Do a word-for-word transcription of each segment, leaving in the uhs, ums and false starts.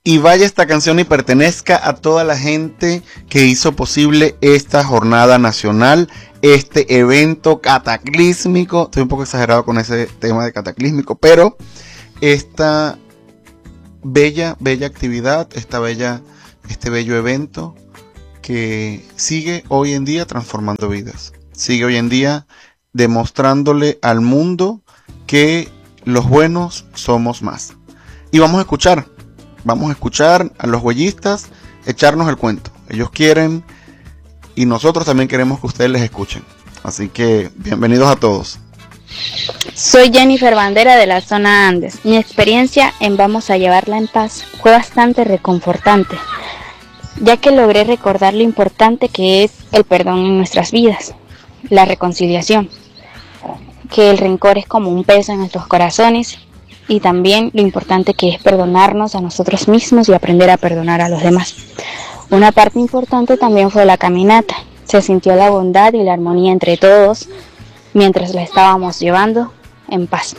Y vaya esta canción y pertenezca a toda la gente que hizo posible esta jornada nacional, este evento cataclísmico. Estoy un poco exagerado con ese tema de cataclísmico, pero esta bella, bella actividad, esta bella, este bello evento que sigue hoy en día transformando vidas. Sigue hoy en día demostrándole al mundo que los buenos somos más. Y vamos a escuchar. Vamos a escuchar a los huellistas echarnos el cuento. Ellos quieren y nosotros también queremos que ustedes les escuchen. Así que bienvenidos a todos. Soy Jennifer Bandera de la zona Andes. Mi experiencia en Vamos a Llevarla en Paz fue bastante reconfortante, ya que logré recordar lo importante que es el perdón en nuestras vidas, la reconciliación, que el rencor es como un peso en nuestros corazones, y también lo importante que es perdonarnos a nosotros mismos y aprender a perdonar a los demás. Una parte importante también fue la caminata. Se sintió la bondad y la armonía entre todos mientras la estábamos llevando en paz.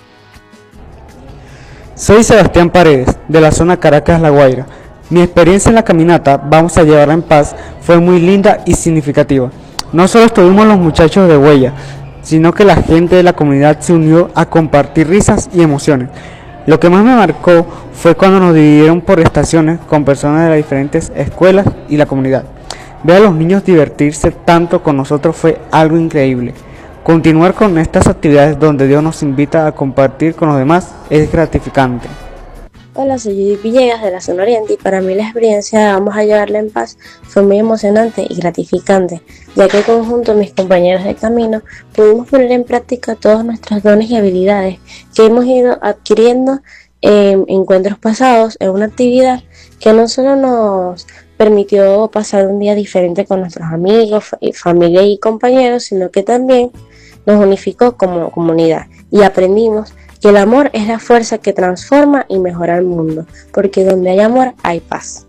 Soy Sebastián Paredes, de la zona Caracas, La Guaira. Mi experiencia en la caminata Vamos a Llevarla en Paz fue muy linda y significativa. No solo estuvimos los muchachos de Huella, sino que la gente de la comunidad se unió a compartir risas y emociones. Lo que más me marcó fue cuando nos dividieron por estaciones con personas de las diferentes escuelas y la comunidad. Ver a los niños divertirse tanto con nosotros fue algo increíble. Continuar con estas actividades donde Dios nos invita a compartir con los demás es gratificante. Hola, soy Judith Villegas de la zona Oriente y para mí la experiencia de Vamos a Llevarla en Paz fue muy emocionante y gratificante, ya que conjunto mis compañeros de camino pudimos poner en práctica todos nuestros dones y habilidades que hemos ido adquiriendo en encuentros pasados en una actividad que no solo nos permitió pasar un día diferente con nuestros amigos, familia y compañeros, sino que también nos unificó como comunidad y aprendimos que el amor es la fuerza que transforma y mejora el mundo, porque donde hay amor hay paz.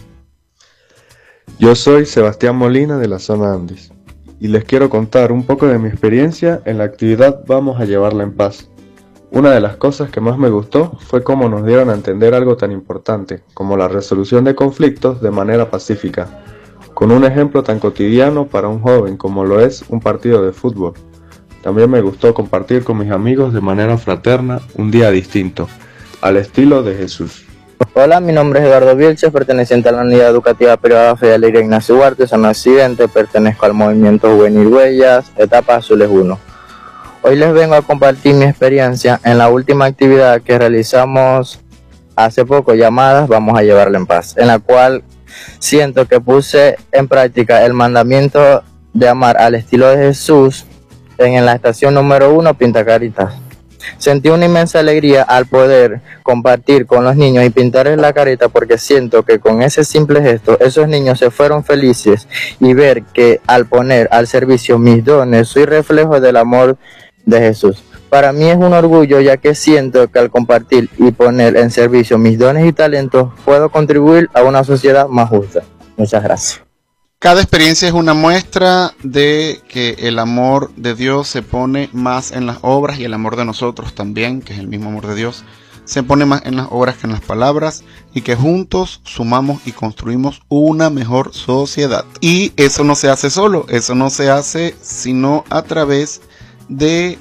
Yo soy Sebastián Molina de la zona Andes y les quiero contar un poco de mi experiencia en la actividad Vamos a Llevarla en Paz. Una de las cosas que más me gustó fue cómo nos dieron a entender algo tan importante como la resolución de conflictos de manera pacífica, con un ejemplo tan cotidiano para un joven como lo es un partido de fútbol. También me gustó compartir con mis amigos de manera fraterna un día distinto, al estilo de Jesús. Hola, mi nombre es Eduardo Vilches, perteneciente a la Unidad Educativa Privada Fidel Ignacio Huarte, zona Occidente, pertenezco al movimiento Juvenil Huellas, etapa Azules uno. Hoy les vengo a compartir mi experiencia en la última actividad que realizamos hace poco, llamadas Vamos a Llevarla en Paz, en la cual siento que puse en práctica el mandamiento de amar al estilo de Jesús en la estación número uno, Pinta Caritas. Sentí una inmensa alegría al poder compartir con los niños y pintarles la carita, porque siento que con ese simple gesto esos niños se fueron felices, y ver que al poner al servicio mis dones soy reflejo del amor de Jesús. Para mí es un orgullo, ya que siento que al compartir y poner en servicio mis dones y talentos puedo contribuir a una sociedad más justa. Muchas gracias. Cada experiencia es una muestra de que el amor de Dios se pone más en las obras, y el amor de nosotros también, que es el mismo amor de Dios, se pone más en las obras que en las palabras, y que juntos sumamos y construimos una mejor sociedad. Y eso no se hace solo, eso no se hace sino a través de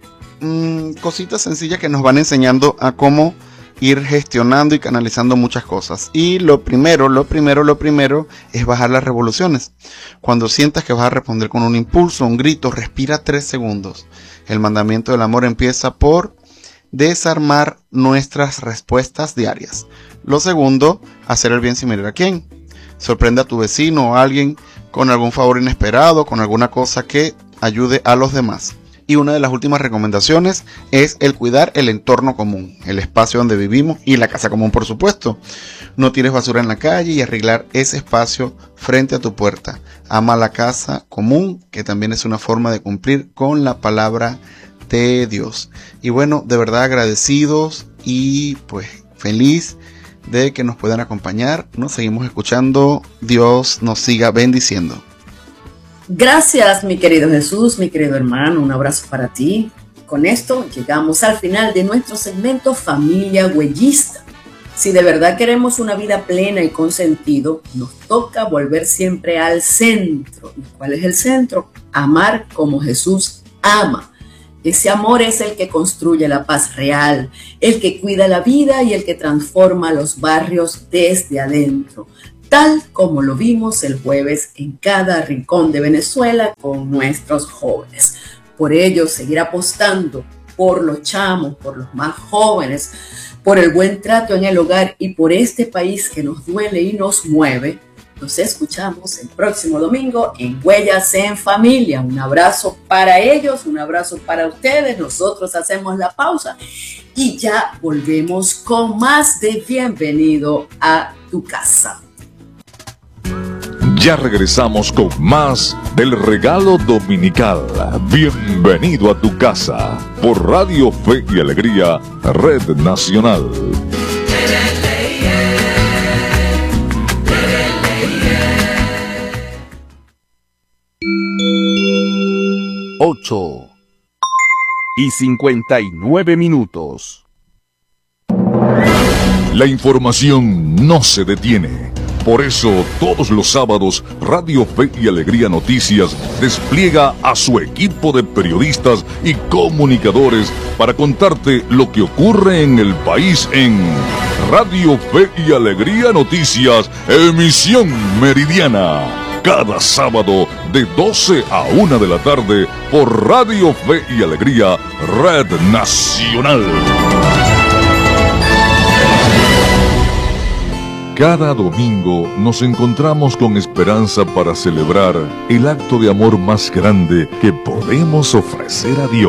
mmm, cositas sencillas que nos van enseñando a cómo ir gestionando y canalizando muchas cosas. Y lo primero, lo primero, lo primero es bajar las revoluciones. Cuando sientas que vas a responder con un impulso, un grito, respira tres segundos. El mandamiento del amor empieza por desarmar nuestras respuestas diarias. Lo segundo, hacer el bien sin mirar a quién. Sorprende a tu vecino o a alguien con algún favor inesperado, con alguna cosa que ayude a los demás. Y una de las últimas recomendaciones es el cuidar el entorno común, el espacio donde vivimos y la casa común, por supuesto. No tires basura en la calle y arreglar ese espacio frente a tu puerta. Ama la casa común, que también es una forma de cumplir con la palabra de Dios. Y bueno, de verdad agradecidos y pues feliz de que nos puedan acompañar. Nos seguimos escuchando. Dios nos siga bendiciendo. Gracias, mi querido Jesús, mi querido hermano, un abrazo para ti. Con esto llegamos al final de nuestro segmento Familia Huellista. Si de verdad queremos una vida plena y con sentido, nos toca volver siempre al centro. ¿Y cuál es el centro? Amar como Jesús ama. Ese amor es el que construye la paz real, el que cuida la vida y el que transforma los barrios desde adentro, tal como lo vimos el jueves en cada rincón de Venezuela con nuestros jóvenes. Por ello, seguir apostando por los chamos, por los más jóvenes, por el buen trato en el hogar y por este país que nos duele y nos mueve. Nos escuchamos el próximo domingo en Huellas en Familia. Un abrazo para ellos, un abrazo para ustedes. Nosotros hacemos la pausa y ya volvemos con más de Bienvenido a tu casa. Ya regresamos con más del regalo dominical. Bienvenido a tu casa por Radio Fe y Alegría, Red Nacional. Ocho y cincuenta y nueve minutos. La información no se detiene. Por eso, todos los sábados, Radio Fe y Alegría Noticias despliega a su equipo de periodistas y comunicadores para contarte lo que ocurre en el país en Radio Fe y Alegría Noticias, emisión meridiana. Cada sábado de doce a una de la tarde por Radio Fe y Alegría, Red Nacional. Cada domingo nos encontramos con esperanza para celebrar el acto de amor más grande que podemos ofrecer a Dios.